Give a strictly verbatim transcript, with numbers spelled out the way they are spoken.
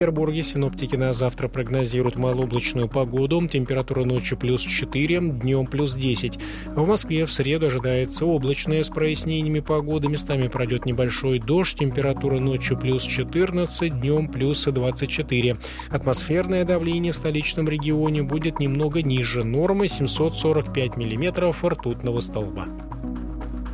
В Петербурге синоптики на завтра прогнозируют малооблачную погоду. Температура ночью плюс четыре, днем плюс десять. В Москве в среду ожидается облачная с прояснениями погоды. Местами пройдет небольшой дождь. Температура ночью плюс четырнадцать, днем плюс двадцать четыре. Атмосферное давление в столичном регионе будет немного ниже нормы — семьсот сорок пять миллиметров ртутного столба.